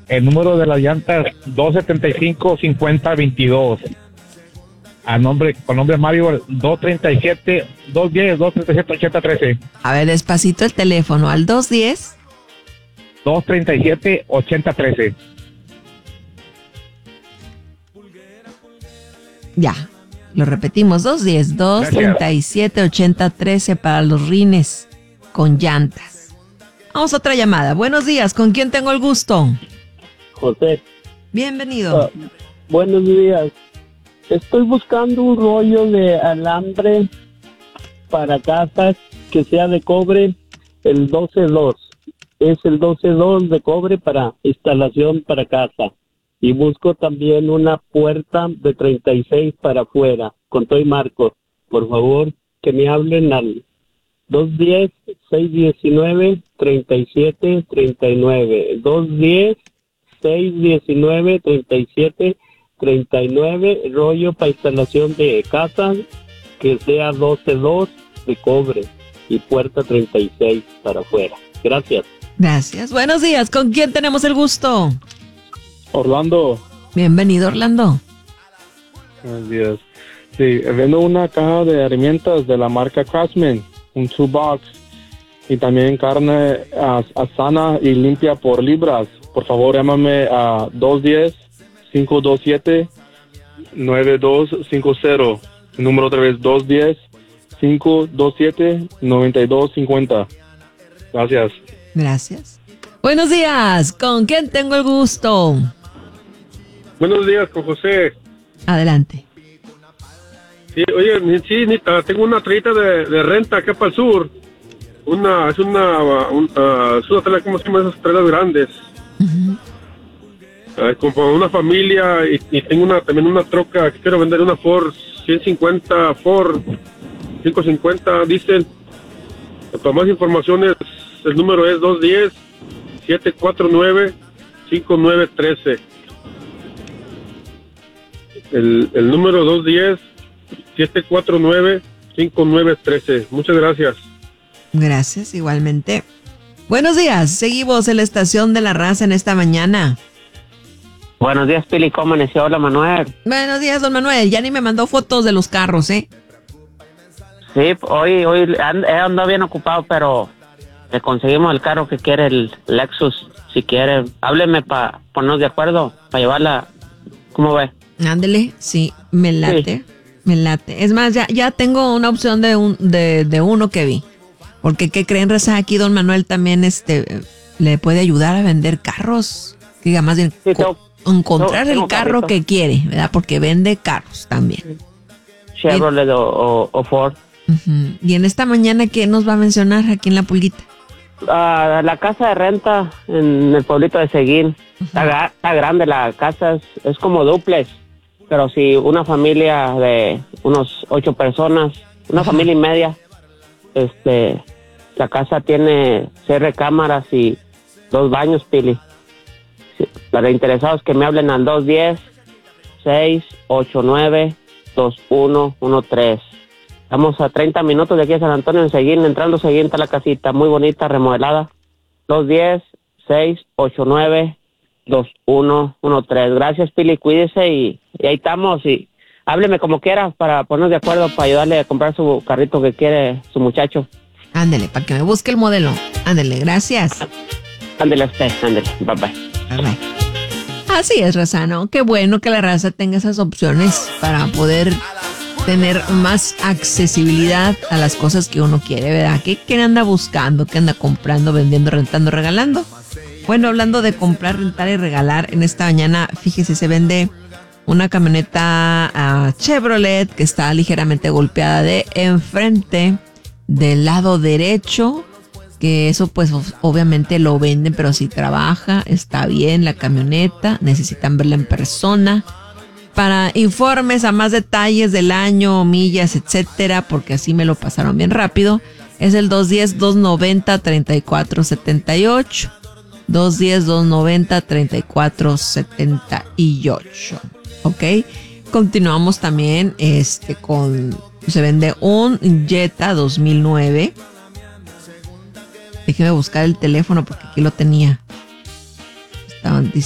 El número de las llantas 275-5022. Con nombre Mario, 237-210-237-8013. A ver, despacito el teléfono, al 210. 237-8013. Ya, lo repetimos, 210-237-8013 para los rines con llantas. Vamos a otra llamada. Buenos días, ¿con quién tengo el gusto? José. Bienvenido. Buenos días. Estoy buscando un rollo de alambre para casas que sea de cobre, el 12-2. Es el 12-2 de cobre para instalación para casa. Y busco también una puerta de 36 para afuera, con todo y marco. Por favor, que me hablen al 210-619-3739. 210-619-3739. Rollo para instalación de casas que sea 12-2 de cobre y puerta 36 para afuera. Gracias. Gracias. Buenos días, ¿con quién tenemos el gusto? Orlando. Bienvenido, Orlando. Buenos días. Sí, vendo una caja de herramientas de la marca Craftsman, un 2-box, y también carne sana y limpia por libras. Por favor, llámame a 210-527-9250. Número otra vez, 210-527-9250. Gracias. Gracias. Buenos días, ¿con quién tengo el gusto? Buenos días, con José. Adelante. Sí, oye, sí, Nita, tengo una trayita de renta acá para el sur. Es una trailer, ¿cómo se llama esas trailers grandes? Uh-huh. Como una familia y tengo también una troca que quiero vender, una Ford 150, Ford 550 diésel. Para más informaciones, el número es 210-749-5913. El número 210-749-5913. Muchas gracias. Gracias, igualmente. Buenos días, seguimos en la estación de la raza en esta mañana. Buenos días, Pili, ¿cómo amaneció? Hola, Manuel. Buenos días, don Manuel. Ya ni me mandó fotos de los carros, ¿eh? Sí, hoy ando bien ocupado, pero le conseguimos el carro que quiere, el Lexus. Si quiere, hábleme para ponernos de acuerdo, para llevarla. ¿Cómo ve? Ándele, sí, me late, Sí. me late. Es más, ya tengo una opción de uno que vi. Porque, ¿qué creen, raza? Aquí don Manuel también le puede ayudar a vender carros. Diga, más bien, Sí, encontrar tengo el carro carrito. que quiere, ¿verdad? Porque vende carros también. Chevrolet o Ford. Uh-huh. Y en esta mañana, ¿qué nos va a mencionar aquí en La Pulguita? La casa de renta en el pueblito de Seguín. Está grande la casa, es como dúplex. Pero si una familia de unos 8 personas, una familia y media, la casa tiene 6 recámaras y 2 baños, Pili. Sí, para interesados que me hablen al 210-689-2113. Estamos a 30 minutos de aquí a San Antonio en Seguín, entrando Seguín está la casita, muy bonita, remodelada. 210-689-2113. Gracias, Pili, cuídese y ahí estamos. Y hábleme como quiera para ponernos de acuerdo para ayudarle a comprar su carrito que quiere su muchacho. Ándele, para que me busque el modelo. Ándele, gracias. Ándele a usted, ándele, bye bye. Bye bye. Así es, raza, ¿no? Qué bueno que la raza tenga esas opciones para poder tener más accesibilidad a las cosas que uno quiere, ¿verdad? ¿Qué anda buscando? ¿Qué anda comprando, vendiendo, rentando, regalando? Bueno, hablando de comprar, rentar y regalar, en esta mañana, fíjese, se vende una camioneta Chevrolet que está ligeramente golpeada de enfrente del lado derecho, que eso pues obviamente lo venden, pero si trabaja, está bien la camioneta, necesitan verla en persona. Para informes a más detalles del año, millas, etcétera, porque así me lo pasaron bien rápido, es el 210-290-3478. 210-290-3478. ¿Ok? Continuamos también se vende un Jetta 2009. Déjeme buscar el teléfono porque aquí lo tenía. Estaban